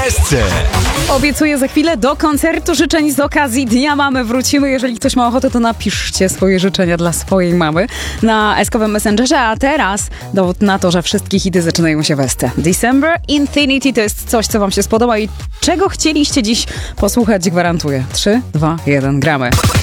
SC. Obiecuję za chwilę do koncertu życzeń z okazji Dnia Mamy wrócimy. Jeżeli ktoś ma ochotę, to napiszcie swoje życzenia dla swojej mamy na S-kowym Messengerze. A teraz dowód na to, że wszystkie hity zaczynają się w SC. December Infinity to jest coś, co wam się spodoba i czego chcieliście dziś posłuchać, gwarantuję. 3, 2, 1, gramy.